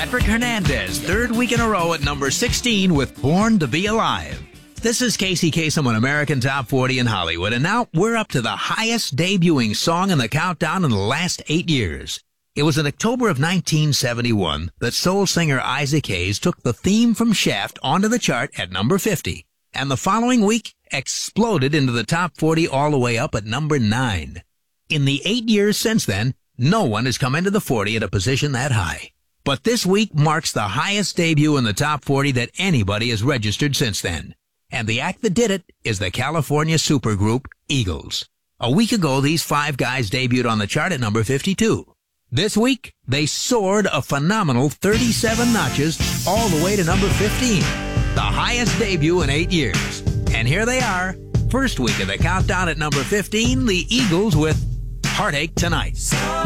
Patrick Hernandez, third week in a row at number 16 with Born to Be Alive. This is Casey Kasem on American Top 40 in Hollywood, and now we're up to the highest debuting song in the countdown in the last 8 years. It was in October of 1971 that soul singer Isaac Hayes took the theme from Shaft onto the chart at number 50, and the following week exploded into the top 40 all the way up at number 9. In the 8 years since then, no one has come into the 40 at a position that high. But this week marks the highest debut in the top 40 that anybody has registered since then. And the act that did it is the California supergroup Eagles. A week ago, these 5 guys debuted on the chart at number 52. This week, they soared a phenomenal 37 notches all the way to number 15, the highest debut in 8 years. And here they are, first week of the countdown at number 15, the Eagles with Heartache Tonight.